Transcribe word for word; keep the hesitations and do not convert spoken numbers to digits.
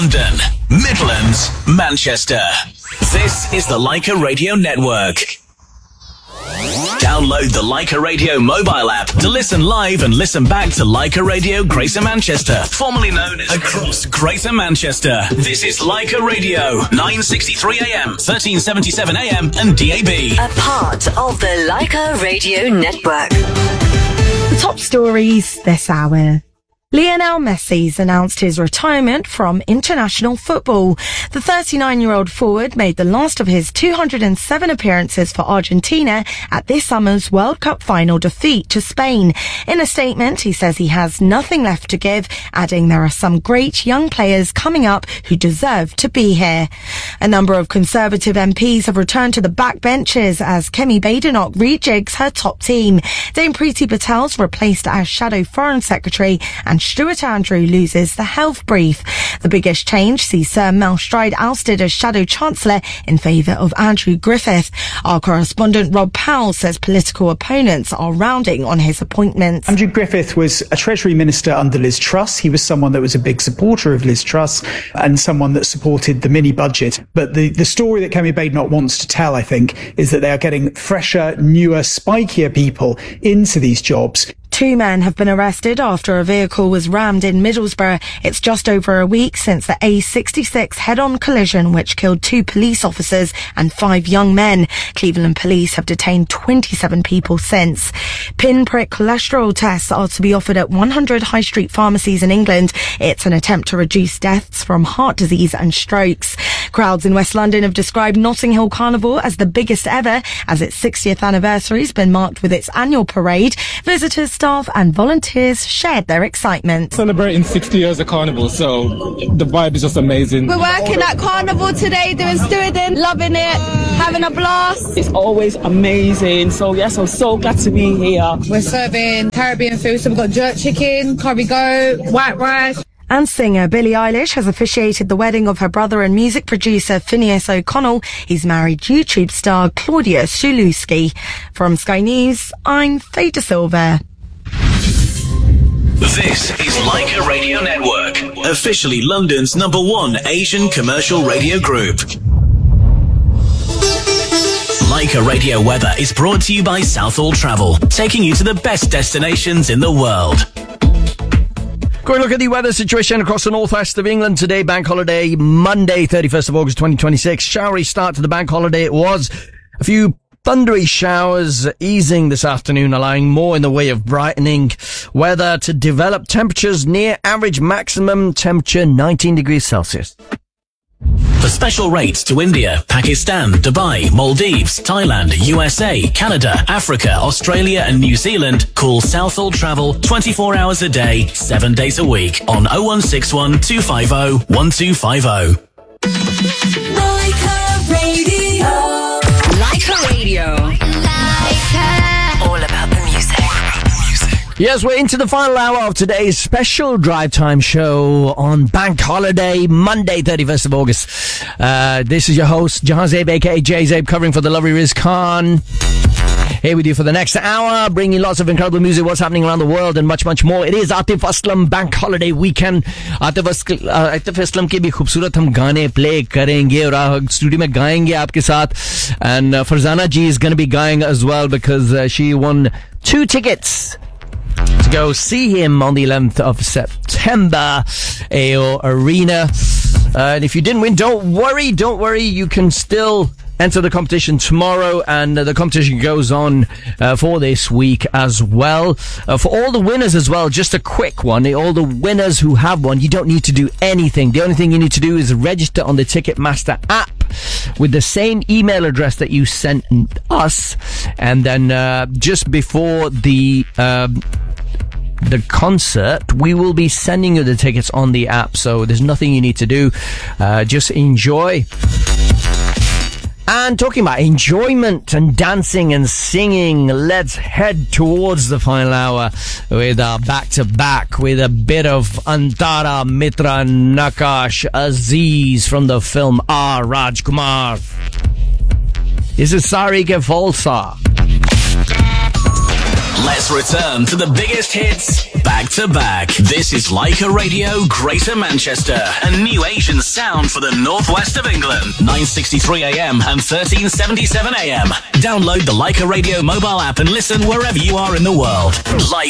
London, Midlands, Manchester. This is the Leica Radio Network. Download the Leica Radio mobile app to listen live and listen back to Leica Radio Greater Manchester, formerly known as Across Greater Manchester. This is Leica Radio, nine sixty-three A M, thirteen seventy-seven A M and D A B. A part of the Leica Radio Network. The top stories this hour. Lionel Messi's announced his retirement from international football. The thirty-nine-year-old forward made the last of his two hundred seven appearances for Argentina at this summer's World Cup final defeat to Spain. In a statement, he says he has nothing left to give, adding there are some great young players coming up who deserve to be here. A number of Conservative M Ps have returned to the backbenches as Kemi Badenoch rejigs her top team. Dame Priti Patel's replaced as Shadow Foreign Secretary, and Stuart Andrew loses the health brief. The biggest change sees Sir Mel Stride ousted as Shadow Chancellor in favour of Andrew Griffith. Our correspondent Rob Powell says political opponents are rounding on his appointment. Andrew Griffith was a Treasury Minister under Liz Truss. He was someone that was a big supporter of Liz Truss and someone that supported the mini-budget. But the, the story that Kemi Badenoch wants to tell, I think, is that they are getting fresher, newer, spikier people into these jobs. Two men have been arrested after a vehicle was rammed in Middlesbrough. It's just over a week since the A sixty-six head-on collision which killed two police officers and five young men. Cleveland police have detained twenty-seven people since. Pinprick cholesterol tests are to be offered at one hundred high street pharmacies in England. It's an attempt to reduce deaths from heart disease and strokes. Crowds in West London have described Notting Hill Carnival as the biggest ever, as its sixtieth anniversary has been marked with its annual parade. Visitors, staff and volunteers shared their excitement. Celebrating sixty years of Carnival, so the vibe is just amazing. We're working at Carnival today, doing stewarding, loving it, having a blast. It's always amazing, so yes, I'm so glad to be here. We're serving Caribbean food, so we've got jerk chicken, curry goat, white rice. And singer Billie Eilish has officiated the wedding of her brother and music producer Phineas O'Connell. He's married YouTube star Claudia Sulewski. From Sky News, I'm Faye De Silva. This is Leica Radio Network, officially London's number one Asian commercial radio group. Leica Radio Weather is brought to you by Southall Travel, taking you to the best destinations in the world. Quick look at the weather situation across the northwest of England today. Bank holiday Monday, thirty-first of August twenty twenty-six. Showery start to the bank holiday. It was a few thundery showers easing this afternoon, allowing more in the way of brightening weather to develop. Temperatures near average, maximum temperature nineteen degrees Celsius. For special rates to India, Pakistan, Dubai, Maldives, Thailand, U S A, Canada, Africa, Australia and New Zealand, call Southall Travel twenty-four hours a day, seven days a week on oh one six one, two five oh, one two five oh. Leica Radio. Leica Radio. Leica. All about the music. Yes, we're into the final hour of today's special drive time show on Bank Holiday, Monday, thirty-first of August. Uh, this is your host, Jahan Zaib, aka Jay Zaib, covering for the lovely Riz Khan. Here with you for the next hour, bringing lots of incredible music, what's happening around the world, and much, much more. It is Atif Aslam Bank Holiday Weekend. Atif Aslam के भी खूबसूरत हम गाने play करेंगे और studio में गाएंगे आपके साथ. And uh, Farzana ji is going to be going as well because uh, she won two tickets to go see him on the eleventh of September, A O Arena. Uh, and if you didn't win, don't worry, don't worry. You can still enter the competition tomorrow, and uh, the competition goes on uh, for this week as well. Uh, for all the winners as well, just a quick one. All the winners who have won, you don't need to do anything. The only thing you need to do is register on the Ticketmaster app with the same email address that you sent us, and then uh, just before the um, the concert, we will be sending you the tickets on the app, so there's nothing you need to do. Uh, just enjoy. And talking about enjoyment and dancing and singing, let's head towards the final hour with our back-to-back with a bit of Antara Mitra Nakash Aziz from the film R. Rajkumar. This is Sari Ke Falsa. Let's return to the biggest hits back to back. This is Leica Radio Greater Manchester, a new Asian sound for the northwest of England. nine sixty-three A M and thirteen seventy-seven A M. Download the Leica Radio mobile app and listen wherever you are in the world. Leica